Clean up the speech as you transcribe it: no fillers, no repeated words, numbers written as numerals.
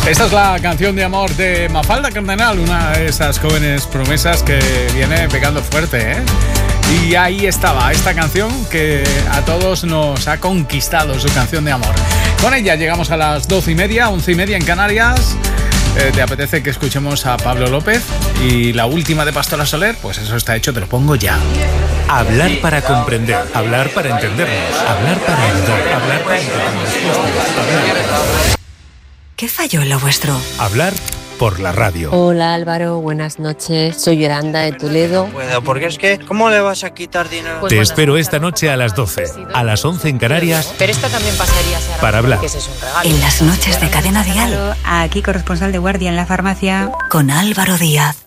Esta es la canción de amor de Mafalda Cardenal, una de esas jóvenes promesas que viene pegando fuerte, ¿eh? Y ahí estaba esta canción que a todos nos ha conquistado, su canción de amor. Con ella llegamos a las 12:30, 11:30 en Canarias. ¿Te apetece que escuchemos a Pablo López? Y la última de Pastora Soler, pues eso está hecho, te lo pongo ya. Hablar para comprender, hablar para entendernos, hablar para ayudar, hablar para entendernos. ¿Qué falló en lo vuestro? Hablar por la radio. Hola Álvaro, buenas noches. Soy Yolanda de Toledo. Porque es que, ¿cómo le vas a quitar dinero? Te espero esta noche a las 12, a las 11 en Canarias. Pero esta también pasaría a ser para hablar. Que ese es un regalo. En las noches de Cadena Dial. Aquí corresponsal de guardia en la farmacia. Con Álvaro Díaz.